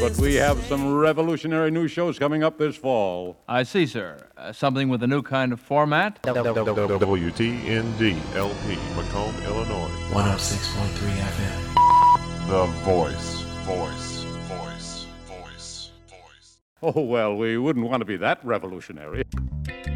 but we have some revolutionary new shows coming up this fall. I see, sir. Something with a new kind of format? WTND LP, Macomb, Illinois. 106.3 FM. The Voice. Oh, well, we wouldn't want to be that revolutionary.